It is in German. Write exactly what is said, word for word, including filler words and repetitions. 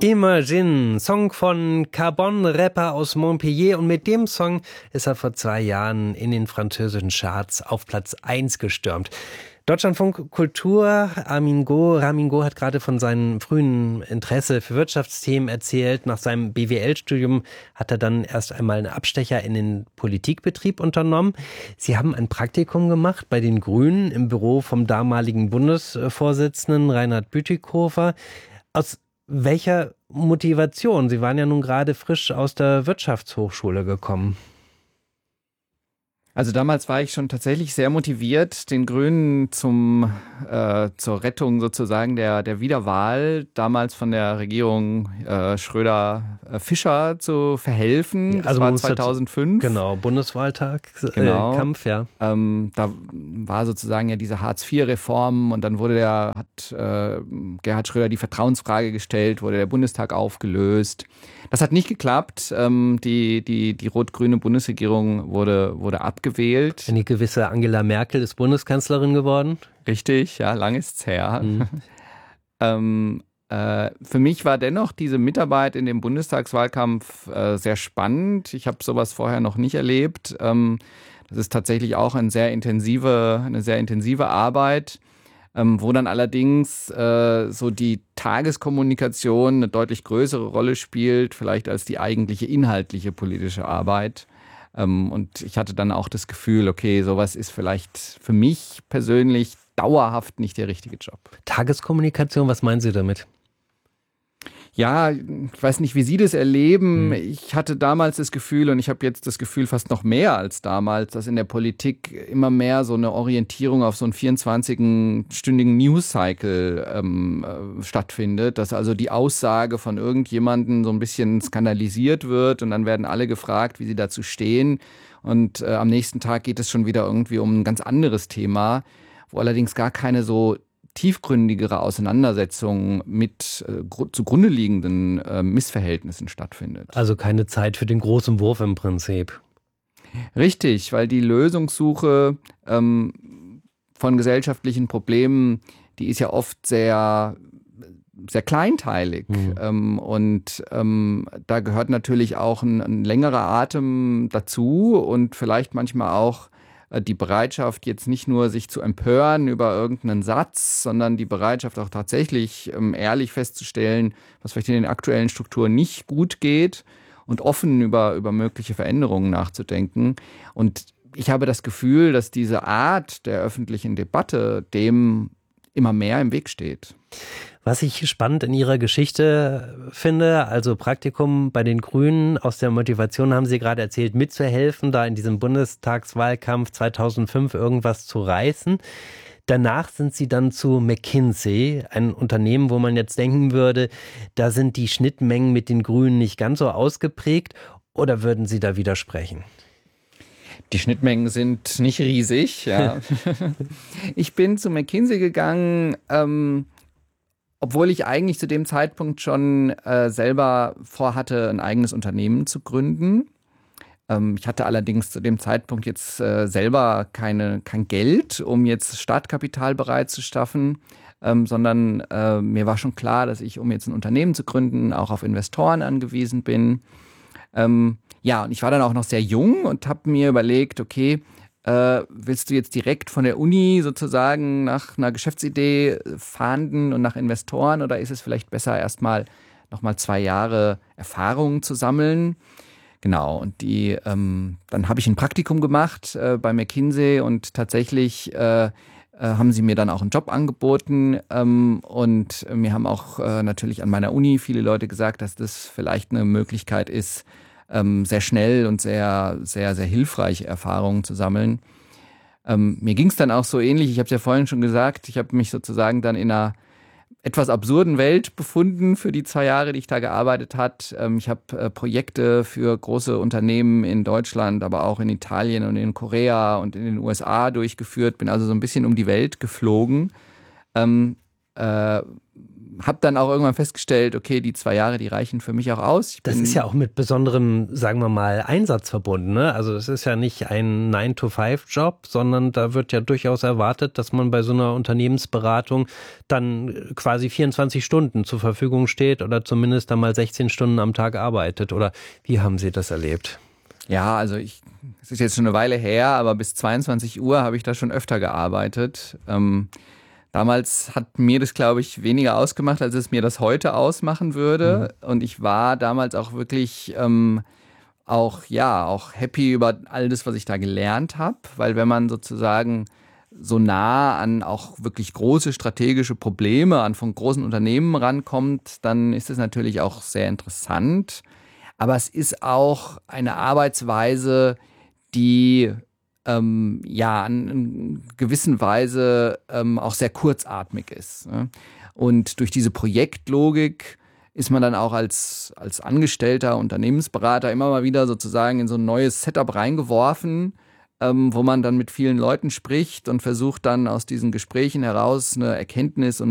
Imagine, Song von Carbon, Rapper aus Montpellier, und mit dem Song ist er vor zwei Jahren in den französischen Charts auf Platz eins gestürmt. Deutschlandfunk Kultur, Armin Go. Ramin Go hat gerade von seinem frühen Interesse für Wirtschaftsthemen erzählt. Nach seinem B W L-Studium hat er dann erst einmal einen Abstecher in den Politikbetrieb unternommen. Sie haben ein Praktikum gemacht bei den Grünen im Büro vom damaligen Bundesvorsitzenden Reinhard Bütikofer. Aus welcher Motivation? Sie waren ja nun gerade frisch aus der Wirtschaftshochschule gekommen. Also damals war ich schon tatsächlich sehr motiviert, den Grünen zum, äh, zur Rettung sozusagen der, der Wiederwahl damals von der Regierung äh, Schröder-Fischer zu verhelfen. Das Also war zweitausendfünf. Genau, Bundeswahltag, Genau. Äh, Kampf, ja. Ähm, da war sozusagen ja diese Hartz vier Reform und dann wurde der, hat äh, Gerhard Schröder die Vertrauensfrage gestellt, wurde der Bundestag aufgelöst. Das hat nicht geklappt. Ähm, die, die, die rot-grüne Bundesregierung wurde, wurde abgewählt. Eine gewisse Angela Merkel ist Bundeskanzlerin geworden. Richtig, ja, lang ist's her. Mhm. ähm, äh, für mich war dennoch diese Mitarbeit in dem Bundestagswahlkampf äh, sehr spannend. Ich habe sowas vorher noch nicht erlebt. Ähm, das ist tatsächlich auch eine sehr intensive, eine sehr intensive Arbeit. Ähm, wo dann allerdings äh, so die Tageskommunikation eine deutlich größere Rolle spielt, vielleicht als die eigentliche inhaltliche politische Arbeit. Ähm, und ich hatte dann auch das Gefühl, okay, sowas ist vielleicht für mich persönlich dauerhaft nicht der richtige Job. Tageskommunikation, was meinen Sie damit? Ja, ich weiß nicht, wie Sie das erleben. Hm. Ich hatte damals das Gefühl, und ich habe jetzt das Gefühl fast noch mehr als damals, dass in der Politik immer mehr so eine Orientierung auf so einen vierundzwanzig-stündigen News-Cycle ähm, äh, stattfindet, dass also die Aussage von irgendjemandem so ein bisschen skandalisiert wird und dann werden alle gefragt, wie sie dazu stehen. Und äh, am nächsten Tag geht es schon wieder irgendwie um ein ganz anderes Thema, wo allerdings gar keine so tiefgründigere Auseinandersetzung mit äh, gru- zugrunde liegenden äh, Missverhältnissen stattfindet. Also keine Zeit für den großen Wurf im Prinzip. Richtig, weil die Lösungssuche ähm, von gesellschaftlichen Problemen, die ist ja oft sehr, sehr kleinteilig. Mhm. Ähm, und ähm, da gehört natürlich auch ein, ein längerer Atem dazu und vielleicht manchmal auch die Bereitschaft, jetzt nicht nur sich zu empören über irgendeinen Satz, sondern die Bereitschaft auch tatsächlich ähm, ehrlich festzustellen, was vielleicht in den aktuellen Strukturen nicht gut geht und offen über, über mögliche Veränderungen nachzudenken. Und ich habe das Gefühl, dass diese Art der öffentlichen Debatte dem immer mehr im Weg steht. Was ich spannend in Ihrer Geschichte finde, also Praktikum bei den Grünen, aus der Motivation haben Sie gerade erzählt, mitzuhelfen, da in diesem Bundestagswahlkampf zweitausendfünf irgendwas zu reißen. Danach sind Sie dann zu McKinsey, ein Unternehmen, wo man jetzt denken würde, da sind die Schnittmengen mit den Grünen nicht ganz so ausgeprägt, oder würden Sie da widersprechen? Die Schnittmengen sind nicht riesig, ja. Ich bin zu McKinsey gegangen, ähm, obwohl ich eigentlich zu dem Zeitpunkt schon äh, selber vorhatte, ein eigenes Unternehmen zu gründen. Ähm, ich hatte allerdings zu dem Zeitpunkt jetzt äh, selber keine, kein Geld, um jetzt Startkapital bereitzuschaffen, ähm, sondern äh, mir war schon klar, dass ich, um jetzt ein Unternehmen zu gründen, auch auf Investoren angewiesen bin. Ähm, ja, und ich war dann auch noch sehr jung und habe mir überlegt, okay, Äh, willst du jetzt direkt von der Uni sozusagen nach einer Geschäftsidee fahnden und nach Investoren, oder ist es vielleicht besser, erstmal nochmal zwei Jahre Erfahrung zu sammeln? Genau, und die, ähm, dann habe ich ein Praktikum gemacht äh, bei McKinsey und tatsächlich äh, äh, haben sie mir dann auch einen Job angeboten ähm, und mir haben auch äh, natürlich an meiner Uni viele Leute gesagt, dass das vielleicht eine Möglichkeit ist, Ähm, sehr schnell und sehr, sehr, sehr hilfreiche Erfahrungen zu sammeln. Ähm, mir ging es dann auch so ähnlich, ich habe es ja vorhin schon gesagt, ich habe mich sozusagen dann in einer etwas absurden Welt befunden für die zwei Jahre, die ich da gearbeitet habe. Ähm, ich habe äh, Projekte für große Unternehmen in Deutschland, aber auch in Italien und in Korea und in den U S A durchgeführt, bin also so ein bisschen um die Welt geflogen. Ähm, äh, habe dann auch irgendwann festgestellt, okay, die zwei Jahre, die reichen für mich auch aus. Ich das bin, ist ja auch mit besonderem, sagen wir mal, Einsatz verbunden, ne? Also es ist ja nicht ein nine to five Job, sondern da wird ja durchaus erwartet, dass man bei so einer Unternehmensberatung dann quasi vierundzwanzig Stunden zur Verfügung steht oder zumindest einmal sechzehn Stunden am Tag arbeitet. Oder wie haben Sie das erlebt? Ja, also ich, es ist jetzt schon eine Weile her, aber bis zweiundzwanzig Uhr habe ich da schon öfter gearbeitet. Ähm, Damals hat mir das, glaube ich, weniger ausgemacht, als es mir das heute ausmachen würde. Mhm. Und ich war damals auch wirklich ähm, auch, ja, auch happy über all das, was ich da gelernt habe. Weil wenn man sozusagen so nah an auch wirklich große strategische Probleme, an von großen Unternehmen rankommt, dann ist es natürlich auch sehr interessant. Aber es ist auch eine Arbeitsweise, die Ähm, ja, in, in gewissen Weise ähm, auch sehr kurzatmig ist. Ne? Und durch diese Projektlogik ist man dann auch als, als angestellter Unternehmensberater immer mal wieder sozusagen in so ein neues Setup reingeworfen, ähm, wo man dann mit vielen Leuten spricht und versucht dann aus diesen Gesprächen heraus eine Erkenntnis und